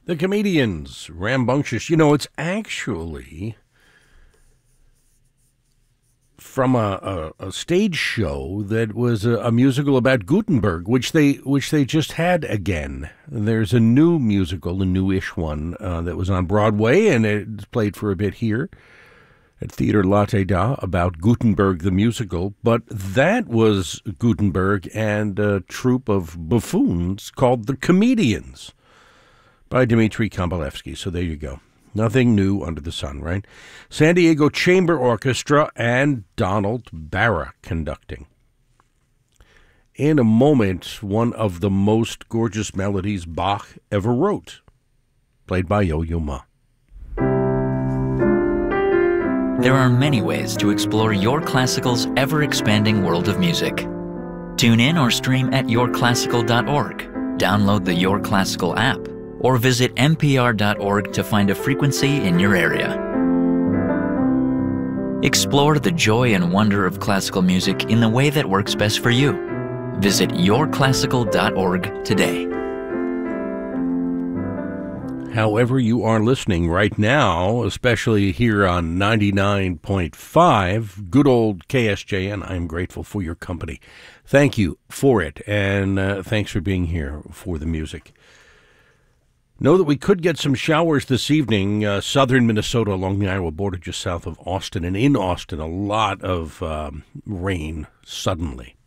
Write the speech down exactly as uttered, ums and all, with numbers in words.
The Comedians, Rambunctious. You know, it's actually from a, a, a stage show that was a, a musical about Gutenberg, which they which they just had again. There's a new musical, a newish one, uh, that was on Broadway, and it's played for a bit here at Theatre Latte Da about Gutenberg the musical. But that was Gutenberg and a troupe of buffoons called the Comedians by Dmitri Kombolevsky. So there you go. Nothing new under the sun, right? San Diego Chamber Orchestra and Donald Barra conducting. In a moment, one of the most gorgeous melodies Bach ever wrote, played by Yo-Yo Ma. There are many ways to explore Your Classical's ever-expanding world of music. Tune in or stream at your classical dot org, download the Your Classical app, or visit n p r dot org to find a frequency in your area. Explore the joy and wonder of classical music in the way that works best for you. Visit your classical dot org today. However you are listening right now, especially here on ninety-nine point five, good old K S J N, I'm grateful for your company. Thank you for it, and uh, thanks for being here for the music. Know that we could get some showers this evening, uh, southern Minnesota along the Iowa border just south of Austin. And in Austin, a lot of um, rain suddenly.